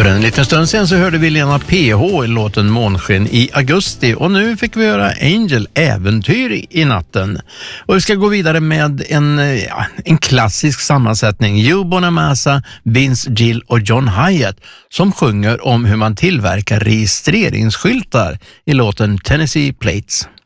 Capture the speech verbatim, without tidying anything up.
För en liten stund sen så hörde vi Lena P H i låten Månsken i augusti och nu fick vi höra Angel Äventyr i natten. Och vi ska gå vidare med en, ja, en klassisk sammansättning. Joe Bonamassa, Vince Gill och John Hyatt som sjunger om hur man tillverkar registreringsskyltar i låten Tennessee Plates.